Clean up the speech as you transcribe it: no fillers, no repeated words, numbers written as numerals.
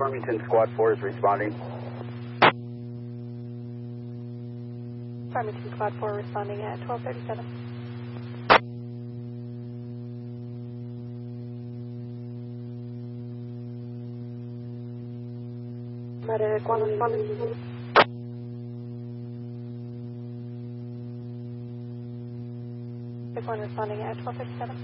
Farmington Squad 4 is responding. Farmington Squad 4 responding at 1237. Medic 1 responding. Medic 1 responding at 1237.